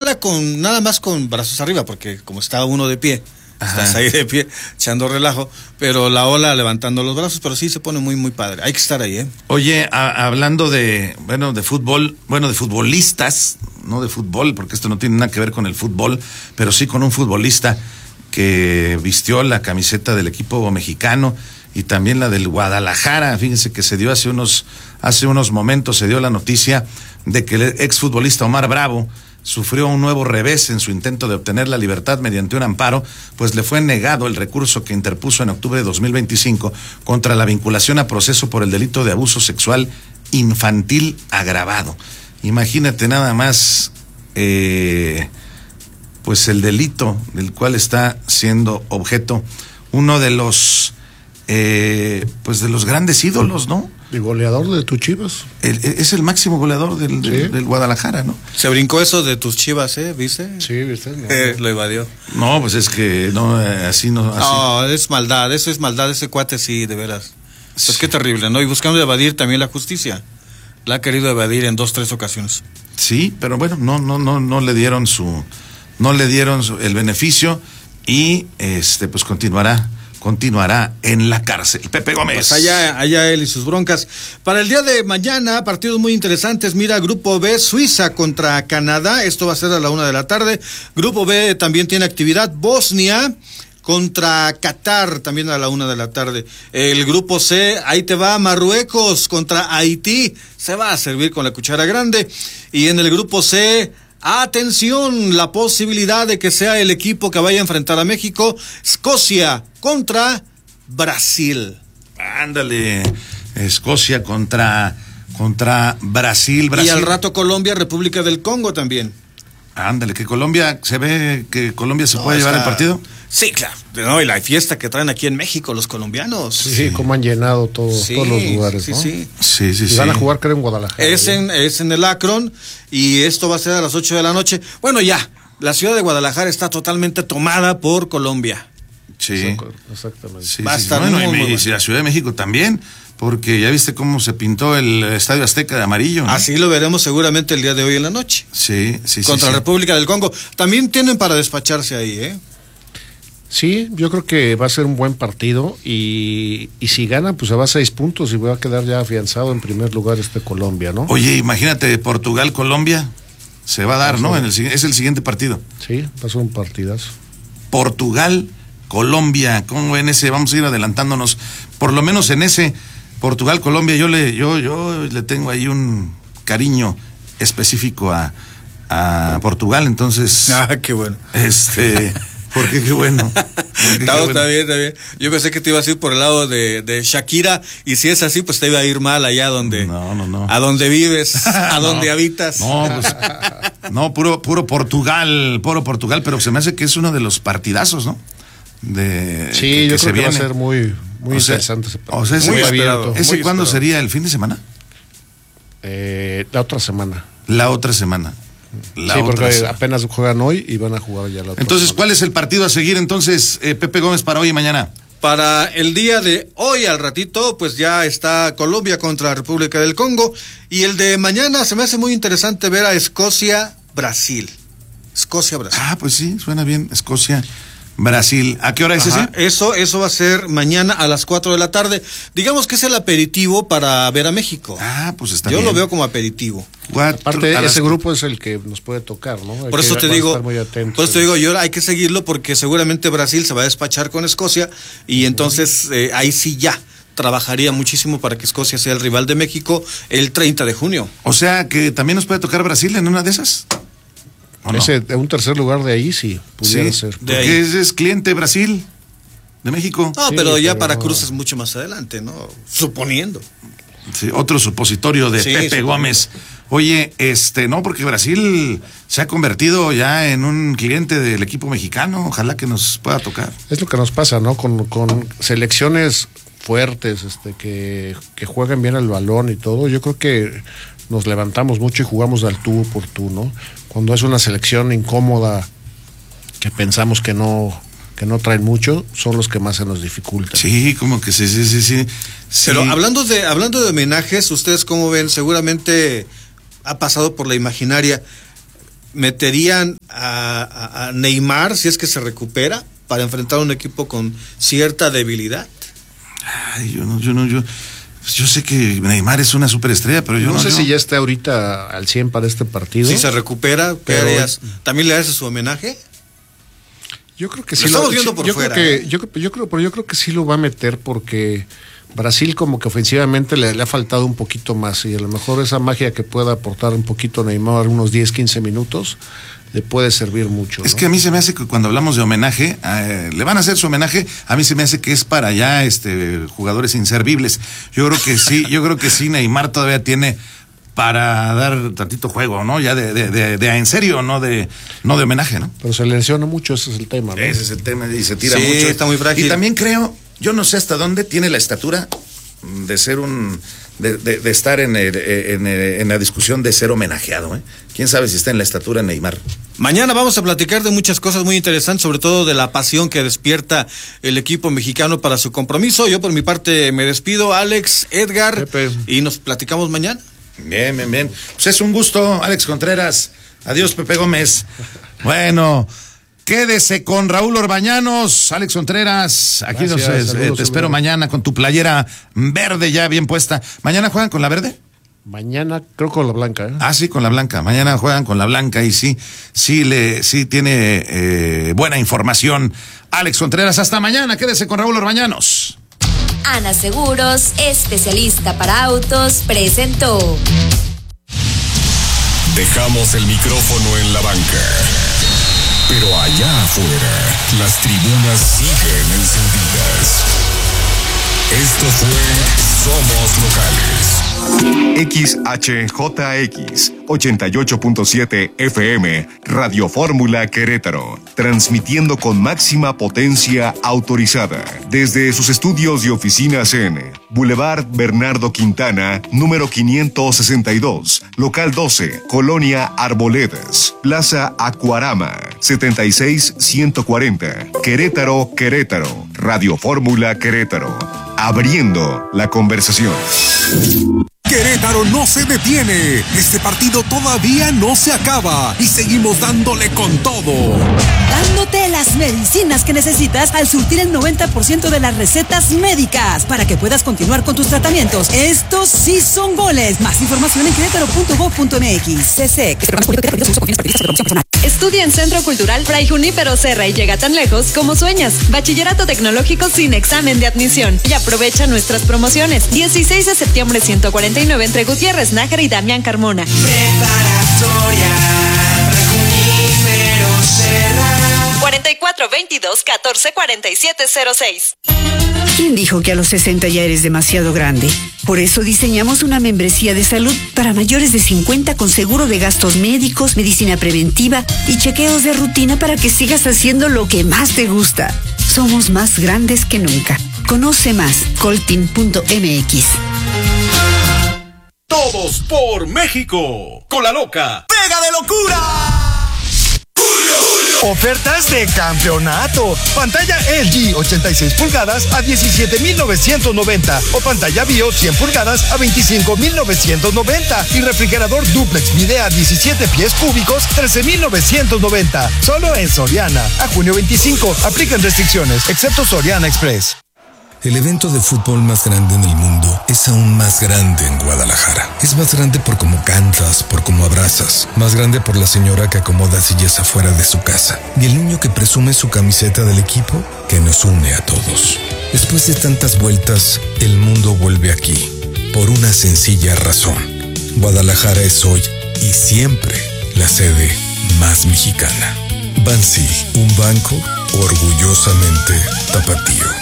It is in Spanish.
bola nada más con brazos arriba, porque como está uno de pie, estás ahí de pie, echando relajo, pero la ola levantando los brazos, pero sí se pone muy, muy padre. Hay que estar ahí, ¿eh? Oye, hablando de fútbol, de futbolistas, no de fútbol, porque esto no tiene nada que ver con el fútbol, pero sí con un futbolista que vistió la camiseta del equipo mexicano y también la del Guadalajara. Fíjense que se dio hace unos momentos, se dio la noticia de que el exfutbolista Omar Bravo sufrió un nuevo revés en su intento de obtener la libertad mediante un amparo, pues le fue negado el recurso que interpuso en octubre de 2025 contra la vinculación a proceso por el delito de abuso sexual infantil agravado. Imagínate nada más, pues el delito del cual está siendo objeto uno de los, pues de los grandes ídolos, ¿no? El goleador de tus Chivas. Es el máximo goleador del Guadalajara, ¿no? Se brincó eso de tus Chivas, ¿viste? Sí, ¿viste? No. Lo evadió. No, pues es que no, así no. Así. No, es maldad, eso es maldad, ese cuate sí, de veras. Pues qué terrible, ¿no? Y buscando evadir también la justicia. La ha querido evadir en 2-3 ocasiones. Sí, pero bueno, no le dieron el beneficio y pues continuará en la cárcel. Pepe Gómez. Pues allá él y sus broncas. Para el día de mañana, partidos muy interesantes. Mira, Grupo B, Suiza contra Canadá. Esto va a ser a la 1:00 p.m. Grupo B también tiene actividad. Bosnia contra Qatar, también a la 1:00 p.m. El Grupo C, ahí te va, Marruecos contra Haití. Se va a servir con la cuchara grande. Y en el Grupo C, atención, la posibilidad de que sea el equipo que vaya a enfrentar a México, Escocia contra Brasil. Ándale, Escocia contra Brasil. Y al rato Colombia, República del Congo también. Ándale, que Colombia, se ve que Colombia se puede llevar el partido. Sí, claro. No, y la fiesta que traen aquí en México los colombianos. Sí, cómo han llenado todos los lugares, ¿no? Sí. Y van a jugar, creo, en Guadalajara. Es en el Akron, y esto va a ser a las 8 de la noche. Bueno, ya, la ciudad de Guadalajara está totalmente tomada por Colombia. Sí. Exactamente. Sí, va a estar bueno, muy y bueno. la Ciudad de México también, porque ya viste cómo se pintó el Estadio Azteca de amarillo, ¿no? Así lo veremos seguramente el día de hoy en la noche. Sí. Contra República del Congo. También tienen para despacharse ahí, ¿eh? Sí, yo creo que va a ser un buen partido y si gana, pues se va a 6 puntos y va a quedar ya afianzado en primer lugar Colombia, ¿no? Oye, imagínate, Portugal-Colombia, se va a dar, ¿no? Es el siguiente partido. Sí, va a ser un partidazo. Portugal-Colombia, ¿cómo en ese? Vamos a ir adelantándonos, por lo menos en ese Portugal-Colombia, yo le tengo ahí un cariño específico a Portugal, entonces... qué bueno. Porque qué bueno. Está bien. Yo pensé que te ibas a ir por el lado de Shakira, y si es así, pues te iba a ir mal allá donde... No. A donde vives, a donde habitas. No, pues... No, puro Portugal, pero se me hace que es uno de los partidazos, ¿no? Sí, yo creo que va a ser muy interesante ese partido. O sea, muy abierto. ¿Ese cuándo sería? ¿El fin de semana? La otra semana. Porque apenas juegan hoy y van a jugar ya la otra. Entonces, semana. ¿cuál es el partido a seguir entonces, Pepe Gómez, para hoy y mañana? Para el día de hoy, al ratito, pues ya está Colombia contra República del Congo. Y el de mañana se me hace muy interesante ver a Escocia-Brasil. Ah, pues sí, suena bien. Escocia-Brasil. ¿A qué hora es ese? Eso va a ser mañana a las 4:00 p.m. Digamos que es el aperitivo para ver a México. Ah, pues está Yo bien. lo veo como aperitivo. Aparte, ese grupo es el que nos puede tocar, ¿no? Por eso te digo, yo hay que seguirlo, porque seguramente Brasil se va a despachar con Escocia, y entonces ahí sí ya trabajaría muchísimo para que Escocia sea el rival de México el 30 de junio. O sea, que también nos puede tocar Brasil en una de esas. ¿O no? De un tercer lugar de ahí sí pudiera ser. Porque es cliente Brasil de México. No, pero ya para Cruz es mucho más adelante, ¿no? Suponiendo. Sí, otro supositorio de Pepe Gómez. Oye, no, porque Brasil se ha convertido ya en un cliente del equipo mexicano. Ojalá que nos pueda tocar. Es lo que nos pasa, ¿no? Con selecciones fuertes, que jueguen bien el balón y todo. Yo creo que nos levantamos mucho y jugamos al tú por tú, ¿no? Cuando es una selección incómoda, que pensamos que no traen mucho, son los que más se nos dificultan. Sí, como que sí. Pero hablando de homenajes, ¿ustedes cómo ven? Seguramente ha pasado por la imaginaria. meterían a Neymar, si es que se recupera, para enfrentar a un equipo con cierta debilidad? Ay, yo sé que Neymar es una superestrella, pero yo no sé si ya está ahorita al 100 para este partido. Si se recupera, ¿qué harías? ¿También le haces su homenaje? Yo creo que sí. Lo estamos viendo por fuera. Yo creo que sí lo va a meter, porque Brasil como que ofensivamente le ha faltado un poquito más, y a lo mejor esa magia que pueda aportar un poquito Neymar, unos 10, 15 minutos, le puede servir mucho, ¿no? Es que a mí se me hace que cuando hablamos de homenaje, le van a hacer su homenaje, a mí se me hace que es para ya jugadores inservibles. Yo creo que sí, Neymar todavía tiene para dar tantito juego, ¿no? Ya de en serio, no de homenaje, ¿no? Pero se lesiona mucho, ese es el tema, ¿no? Ese es el tema, y se tira mucho. Sí, está muy frágil. Y también creo, yo no sé hasta dónde tiene la estatura de ser de estar en la discusión de ser homenajeado, ¿eh? Quién sabe si está en la estatura Neymar. Mañana vamos a platicar de muchas cosas muy interesantes, sobre todo de la pasión que despierta el equipo mexicano para su compromiso. Yo por mi parte me despido, Alex, Edgar, Pepe, y nos platicamos mañana. Bien. Pues es un gusto, Alex Contreras. Adiós, Pepe Gómez. Bueno, quédese con Raúl Orbañanos, Alex Contreras. Aquí te espero mañana con tu playera verde ya bien puesta. ¿Mañana juegan con la verde? Mañana creo con la blanca, ¿eh? Ah, sí, con la blanca. Mañana juegan con la blanca y sí tiene buena información. Alex Contreras, hasta mañana. Quédese con Raúl Orbañanos. Ana Seguros, especialista para autos, presentó. Dejamos el micrófono en la banca, pero allá afuera las tribunas siguen encendidas. Esto fue Somos Locales. XHJX 88.7 FM, Radio Fórmula Querétaro, transmitiendo con máxima potencia autorizada desde sus estudios y oficinas en Boulevard Bernardo Quintana, número 562, local 12, Colonia Arboledas, Plaza Acuarama, 76140, Querétaro, Radio Fórmula Querétaro, abriendo la conversación. Querétaro no se detiene. Este partido todavía no se acaba y seguimos dándole con todo. Dándote las medicinas que necesitas al surtir el 90% de las recetas médicas para que puedas continuar con tus tratamientos. Estos sí son goles. Más información en querétaro.gov.mx. CSEC. Estudia en Centro Cultural Fray Junípero Serra y llega tan lejos como sueñas. Bachillerato tecnológico sin examen de admisión. Y aprovecha nuestras promociones. 16 de septiembre 149 entre Gutiérrez, Nájera y Damián Carmona. Preparatoria Fray Junípero Serra. 4422-144706. ¿Quién dijo que a los 60 ya eres demasiado grande? Por eso diseñamos una membresía de salud para mayores de 50 con seguro de gastos médicos, medicina preventiva y chequeos de rutina para que sigas haciendo lo que más te gusta. Somos más grandes que nunca. Conoce más, coltin.mx. Todos por México. Con la loca. ¡Pega de locura! Ofertas de campeonato. Pantalla LG 86 pulgadas a 17,990 o pantalla Bio 100 pulgadas a 25,990 y refrigerador duplex Midea 17 pies cúbicos 13,990. Solo en Soriana. A junio 25. Aplican restricciones, excepto Soriana Express. El evento de fútbol más grande en el mundo es aún más grande en Guadalajara. Es más grande por cómo cantas, por cómo abrazas. Más grande por la señora que acomoda sillas afuera de su casa. Y el niño que presume su camiseta del equipo que nos une a todos. Después de tantas vueltas, el mundo vuelve aquí. Por una sencilla razón. Guadalajara es hoy y siempre la sede más mexicana. Bansi, un banco orgullosamente tapatío.